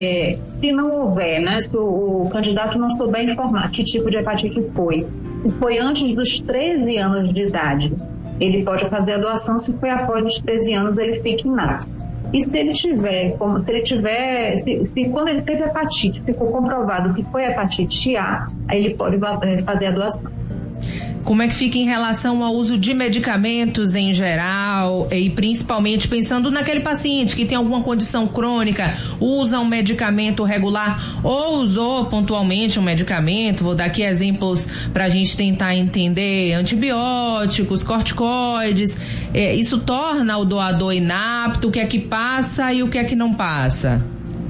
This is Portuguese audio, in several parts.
se não houver, né, se o candidato não souber informar que tipo de hepatite foi, se foi antes dos 13 anos de idade, ele pode fazer a doação. Se foi após os 13 anos, ele fica inapto. E se ele tiver, quando ele teve hepatite, ficou comprovado que foi hepatite A, aí ele pode fazer a doação. Como é que fica em relação ao uso de medicamentos em geral e principalmente pensando naquele paciente que tem alguma condição crônica, usa um medicamento regular ou usou pontualmente um medicamento? Vou dar aqui exemplos para a gente tentar entender: antibióticos, corticoides. Isso torna o doador inapto? O que é que passa e o que é que não passa?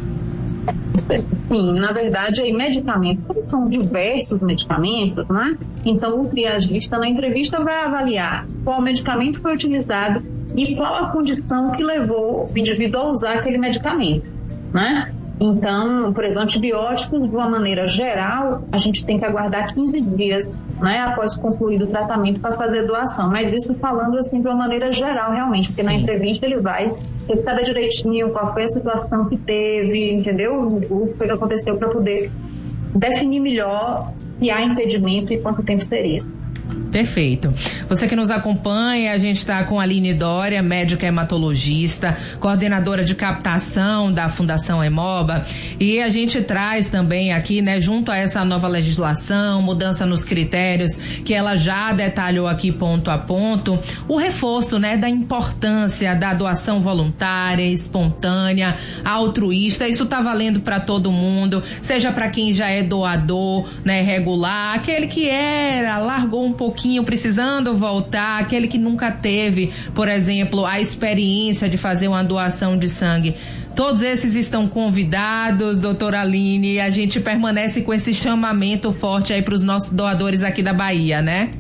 Sim, na verdade, medicamentos, são diversos medicamentos, né? Então, o triagista, na entrevista, vai avaliar qual medicamento foi utilizado e qual a condição que levou o indivíduo a usar aquele medicamento, né? Então, por exemplo, antibióticos, de uma maneira geral, a gente tem que aguardar 15 dias, né, após concluído o tratamento para fazer doação. Mas isso falando assim de uma maneira geral, realmente, porque na entrevista ele vai saber direitinho qual foi a situação que teve, entendeu? O que aconteceu, para poder definir melhor se há impedimento e quanto tempo seria. Perfeito. Você que nos acompanha, a gente está com a Aline Dória, médica hematologista, coordenadora de captação da Fundação Hemoba, e a gente traz também aqui, né, junto a essa nova legislação, mudança nos critérios, que ela já detalhou aqui ponto a ponto, o reforço, né, da importância da doação voluntária, espontânea, altruísta. Isso está valendo para todo mundo, seja para quem já é doador, né, regular, aquele que largou um pouquinho precisando voltar, aquele que nunca teve, por exemplo, a experiência de fazer uma doação de sangue. Todos esses estão convidados, doutora Aline, e a gente permanece com esse chamamento forte aí para os nossos doadores aqui da Bahia, né?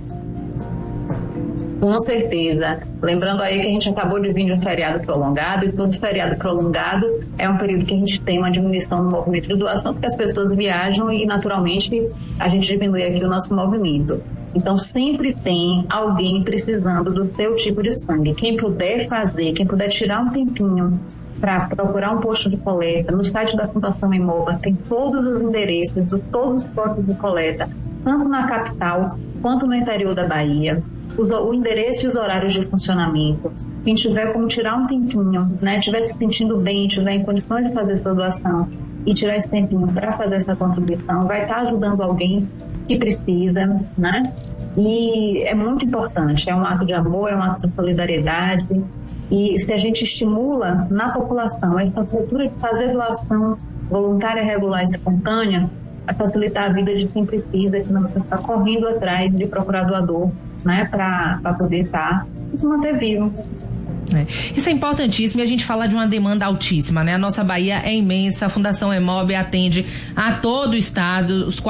Com certeza. Lembrando aí que a gente acabou de vir de um feriado prolongado, e todo feriado prolongado é um período que a gente tem uma diminuição no movimento de doação, porque as pessoas viajam e, naturalmente, a gente diminui aqui o nosso movimento. Então, sempre tem alguém precisando do seu tipo de sangue. Quem puder fazer, quem puder tirar um tempinho para procurar um posto de coleta, no site da Fundação Hemoba tem todos os endereços de todos os postos de coleta, tanto na capital quanto no interior da Bahia, o endereço e os horários de funcionamento. Quem tiver como tirar um tempinho, né, estiver se sentindo bem, estiver em condições de fazer sua doação e tirar esse tempinho para fazer essa contribuição, vai estar ajudando alguém que precisa, né? E é muito importante, é um ato de amor, é um ato de solidariedade. E se a gente estimula na população essa cultura de fazer doação voluntária, regular e espontânea, vai facilitar a vida de quem precisa, que não precisa estar correndo atrás de procurar doador, né, para poder estar e se manter vivo. Isso é importantíssimo, e a gente fala de uma demanda altíssima, né? A nossa Bahia é imensa, a Fundação Hemoba atende a todo o estado, os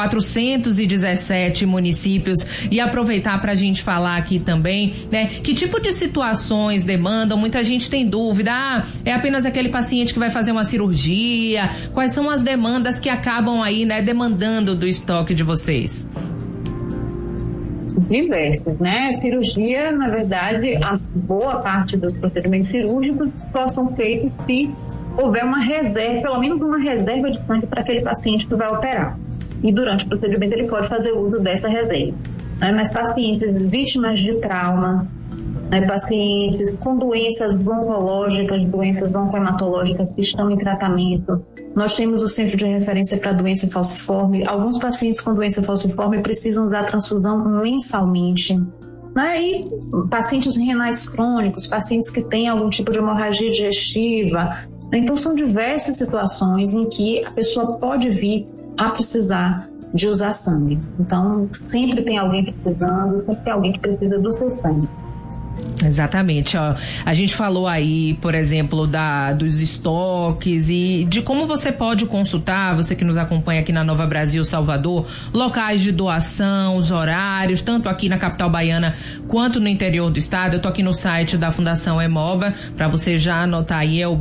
417 municípios, e aproveitar para a gente falar aqui também, né? Que tipo de situações demandam? Muita gente tem dúvida, é apenas aquele paciente que vai fazer uma cirurgia? Quais são as demandas que acabam aí, né, demandando do estoque de vocês? Diversas, né? Cirurgia, na verdade, a boa parte dos procedimentos cirúrgicos só são feitos se houver uma reserva, pelo menos uma reserva de sangue para aquele paciente que vai operar. E durante o procedimento ele pode fazer uso dessa reserva. Mas pacientes vítimas de trauma, pacientes com doenças oncológicas, doenças oncohematológicas que estão em tratamento. Nós temos o Centro de Referência para Doença Falciforme. Alguns pacientes com doença falciforme precisam usar transfusão mensalmente. E pacientes renais crônicos, pacientes que têm algum tipo de hemorragia digestiva. Então, são diversas situações em que a pessoa pode vir a precisar de usar sangue. Então, sempre tem alguém precisando, sempre tem alguém que precisa do seu sangue. Exatamente, ó. A gente falou aí, por exemplo, dos estoques e de como você pode consultar, você que nos acompanha aqui na Nova Brasil, Salvador, locais de doação, os horários, tanto aqui na capital baiana quanto no interior do estado. Eu tô aqui no site da Fundação Hemoba, para você já anotar aí, é o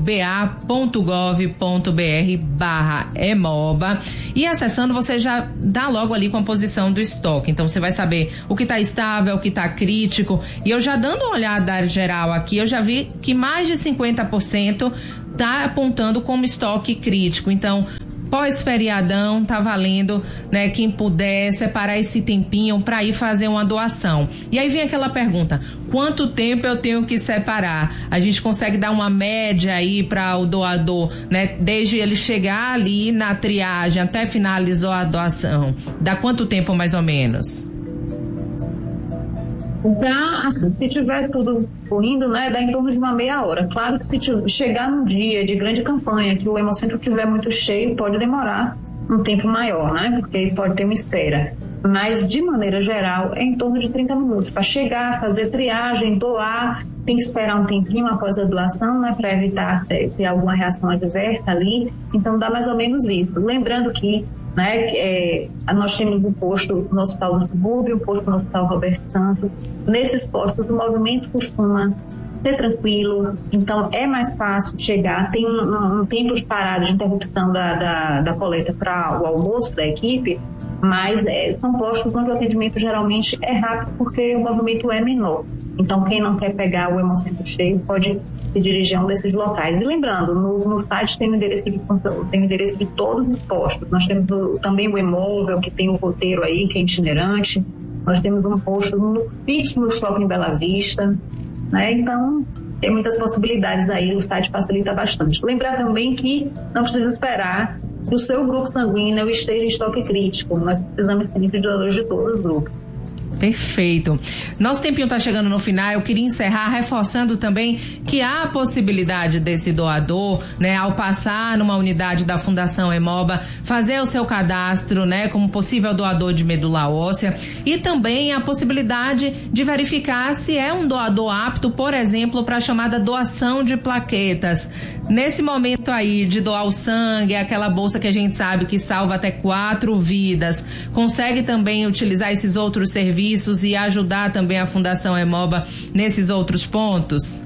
ba.gov.br/Hemoba, e acessando você já dá logo ali com a posição do estoque. Então você vai saber o que tá estável, o que tá crítico, e eu já dando uma olhada geral aqui, eu já vi que mais de 50% está apontando como estoque crítico. Então, pós-feriadão, tá valendo, né? Quem puder separar esse tempinho para ir fazer uma doação. E aí vem aquela pergunta: quanto tempo eu tenho que separar? A gente consegue dar uma média aí para o doador, né? Desde ele chegar ali na triagem até finalizar a doação. Dá quanto tempo mais ou menos? Então, assim, se tiver tudo correndo, né, dá em torno de uma meia hora. Claro que se chegar num dia de grande campanha, que o hemocentro estiver muito cheio, pode demorar um tempo maior, né, porque pode ter uma espera. Mas, de maneira geral, é em torno de 30 minutos. Para chegar, fazer triagem, doar, tem que esperar um tempinho após a doação, né, para evitar ter alguma reação adversa ali. Então, dá mais ou menos isso. Lembrando que, né, nós temos um posto no Hospital do Subúrbio, um posto no Hospital Roberto Santos. Nesses postos o movimento costuma ser tranquilo, então é mais fácil chegar. Tem um tempo de parada, de interrupção da coleta para o almoço da equipe, mas são postos onde o atendimento geralmente é rápido porque o movimento é menor. Então quem não quer pegar o hemocentro cheio pode se dirigir a um desses locais. E lembrando, no site tem o endereço de todos os postos. Nós temos também o Hemóvel, que tem o roteiro aí, que é itinerante. Nós temos um posto fixo no Shopping Bela Vista, né? Então, tem muitas possibilidades aí, o site facilita bastante. Lembrar também que não precisa esperar que o seu grupo sanguíneo esteja em estoque crítico. Nós precisamos sempre de doadores de todos os grupos. Perfeito. Nosso tempinho está chegando no final. Eu queria encerrar reforçando também que há a possibilidade desse doador, né, ao passar numa unidade da Fundação Hemoba, fazer o seu cadastro, né, como possível doador de medula óssea, e também a possibilidade de verificar se é um doador apto, por exemplo, para a chamada doação de plaquetas. Nesse momento aí de doar o sangue, aquela bolsa que a gente sabe que salva até 4 vidas, consegue também utilizar esses outros serviços e ajudar também a Fundação Hemoba nesses outros pontos?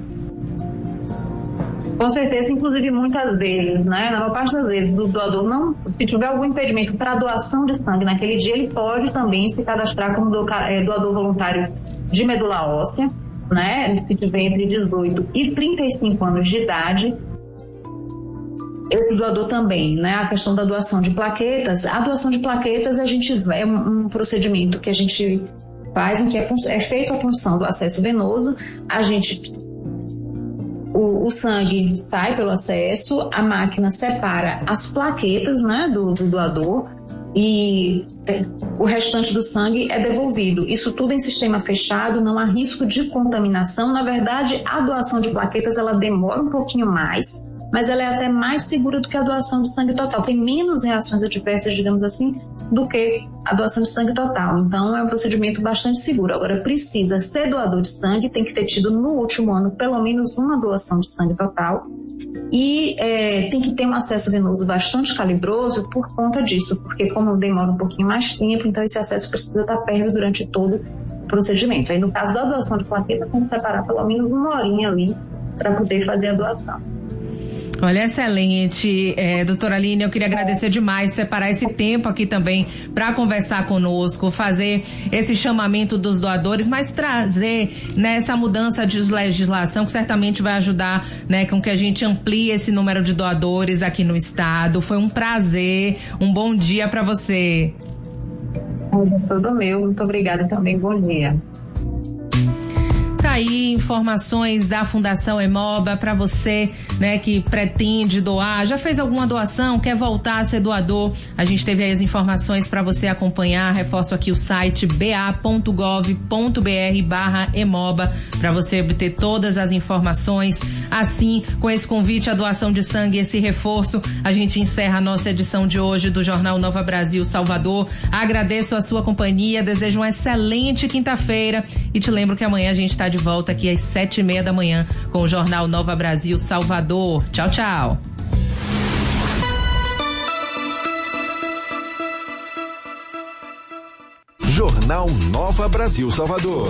Com certeza, inclusive muitas vezes, né? Na maior parte das vezes, o doador se tiver algum impedimento para doação de sangue naquele dia, ele pode também se cadastrar como doador voluntário de medula óssea, né? Se tiver entre 18 e 35 anos de idade. Esse doador também, né? A questão da doação de plaquetas. A doação de plaquetas é um procedimento que a gente faz em que é feita a punção do acesso venoso. O sangue sai pelo acesso, a máquina separa as plaquetas, né, do doador, e o restante do sangue é devolvido. Isso tudo em sistema fechado, não há risco de contaminação. Na verdade, a doação de plaquetas ela demora um pouquinho mais, mas ela é até mais segura do que a doação de sangue total. Tem menos reações adversas, digamos assim, do que a doação de sangue total. Então, é um procedimento bastante seguro. Agora, precisa ser doador de sangue, tem que ter tido no último ano pelo menos uma doação de sangue total e tem que ter um acesso venoso bastante calibroso por conta disso, porque como demora um pouquinho mais tempo, então esse acesso precisa estar pérvio durante todo o procedimento. Aí, no caso da doação de plaqueta, tem que separar pelo menos uma horinha ali para poder fazer a doação. Olha, excelente, doutora Aline, eu queria agradecer demais, separar esse tempo aqui também para conversar conosco, fazer esse chamamento dos doadores, mas trazer, né, essa mudança de legislação que certamente vai ajudar, né, com que a gente amplie esse número de doadores aqui no estado. Foi um prazer, um bom dia para você. Todo meu, muito obrigada também, bom dia. Tá aí informações da Fundação Hemoba para você, né, que pretende doar, já fez alguma doação, quer voltar a ser doador. A gente teve aí as informações para você acompanhar. Reforço aqui o site ba.gov.br/Hemoba para você obter todas as informações. Assim, com esse convite à doação de sangue, esse reforço, a gente encerra a nossa edição de hoje do Jornal Nova Brasil Salvador. Agradeço a sua companhia, desejo uma excelente quinta-feira e te lembro que amanhã a gente está de volta aqui às 7:30 da manhã com o Jornal Nova Brasil Salvador. Tchau, tchau. Jornal Nova Brasil Salvador.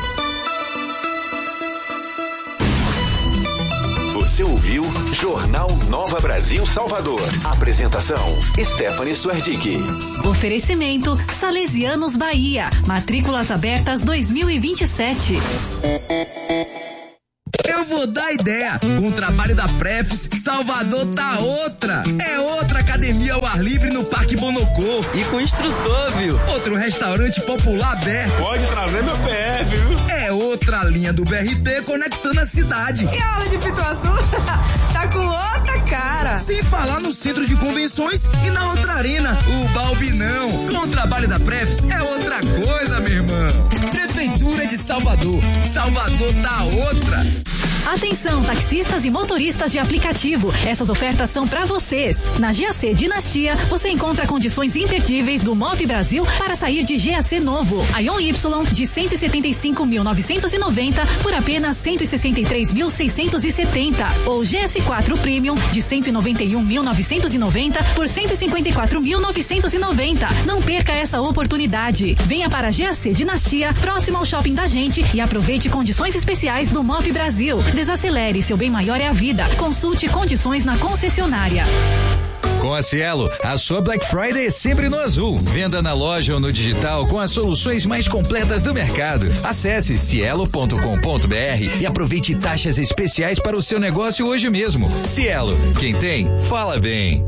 Você ouviu Jornal Nova Brasil Salvador. Apresentação, Stephanie Suerdick. Oferecimento, Salesianos Bahia. Matrículas abertas 2027. vou dar ideia. Com o trabalho da Prefis, Salvador tá outra. É outra academia ao ar livre no Parque Bonocô. E com instrutor, viu? Outro restaurante popular aberto. Pode trazer meu PF, viu? É outra linha do BRT conectando a cidade. E a aula de Pituaçu tá com outra cara. Sem falar no centro de convenções e na outra arena, o Balbinão. Com o trabalho da Prefis, é outra coisa, meu irmão. Prefeitura de Salvador. Salvador tá outra. Atenção, taxistas e motoristas de aplicativo. Essas ofertas são para vocês. Na GAC Dinastia, você encontra condições imperdíveis do Move Brasil para sair de GAC novo. Aion Y de 175.990 por apenas 163.670. Ou GS4 Premium de 191.990 por 154.990. Não perca essa oportunidade. Venha para a GAC Dinastia, próximo ao Shopping da Gente, e aproveite condições especiais do Move Brasil. Desacelere, seu bem maior é a vida. Consulte condições na concessionária. Com a Cielo, a sua Black Friday é sempre no azul. Venda na loja ou no digital com as soluções mais completas do mercado. Acesse cielo.com.br e aproveite taxas especiais para o seu negócio hoje mesmo. Cielo, quem tem, fala bem.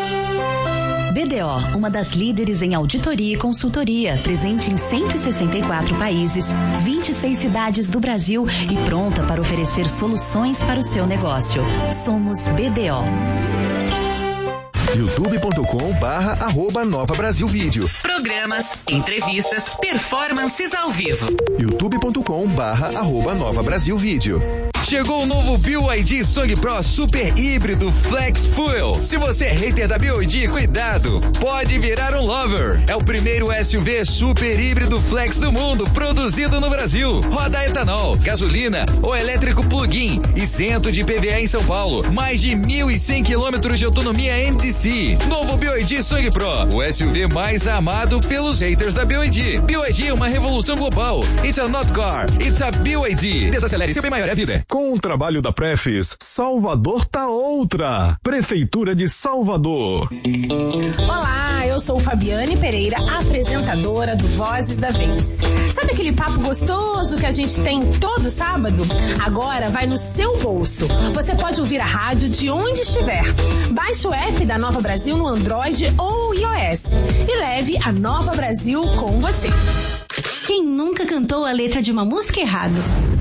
BDO, uma das líderes em auditoria e consultoria, presente em 164 países, 26 cidades do Brasil e pronta para oferecer soluções para o seu negócio. Somos BDO. youtube.com/@Nova Brasil Vídeo. Programas, entrevistas, performances ao vivo. youtube.com/@Nova Brasil Vídeo. Chegou o novo BYD Song Pro Super Híbrido Flex Fuel. Se você é hater da BYD, cuidado, pode virar um lover. É o primeiro SUV super híbrido flex do mundo, produzido no Brasil. Roda etanol, gasolina ou elétrico plug-in, isento de IPVA em São Paulo. Mais de 1.100 quilômetros de autonomia NTC. Novo BYD Song Pro, o SUV mais amado pelos haters da BYD. BYD é uma revolução global. It's a not car, it's a BYD. Desacelere, seu bem maior é a vida. Com o trabalho da Prefis, Salvador tá outra. Prefeitura de Salvador. Olá, eu sou Fabiane Pereira, apresentadora do Vozes da Vez. Sabe aquele papo gostoso que a gente tem todo sábado? Agora vai no seu bolso. Você pode ouvir a rádio de onde estiver. Baixe o app da Nova Brasil no Android ou iOS e leve a Nova Brasil com você. Quem nunca cantou a letra de uma música errado?